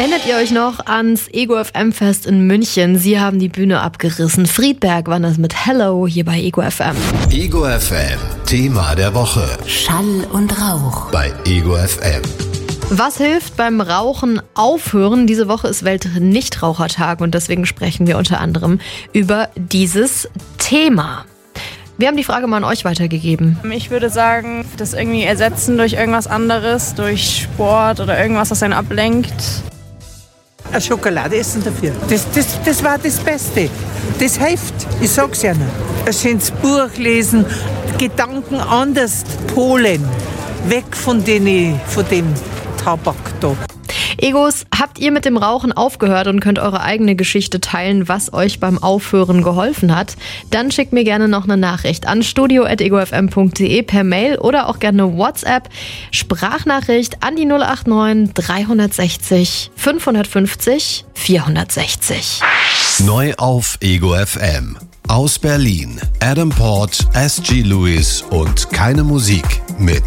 Erinnert ihr euch noch ans Ego FM Fest in München? Sie haben die Bühne abgerissen. Friedberg war das mit Hello hier bei Ego FM. Ego FM, Thema der Woche. Schall und Rauch. Bei Ego FM. Was hilft beim Rauchen aufhören? Diese Woche ist Weltnichtrauchertag und deswegen sprechen wir unter anderem über dieses Thema. Wir haben die Frage mal an euch weitergegeben. Ich würde sagen, das irgendwie ersetzen durch irgendwas anderes, durch Sport oder irgendwas, was einen ablenkt. Eine Schokolade essen dafür. Das war das Beste. Das hilft. Ich sag's ja nicht. Ein schönes Buch lesen, Gedanken anders polen. Weg von dem Tabak da. Egos, habt ihr mit dem Rauchen aufgehört und könnt eure eigene Geschichte teilen, was euch beim Aufhören geholfen hat? Dann schickt mir gerne noch eine Nachricht an studio@egofm.de per Mail oder auch gerne WhatsApp. Sprachnachricht an die 089 360 550 460. Neu auf Ego FM. Aus Berlin. Adam Port, S.G. Lewis und Keine Musik mit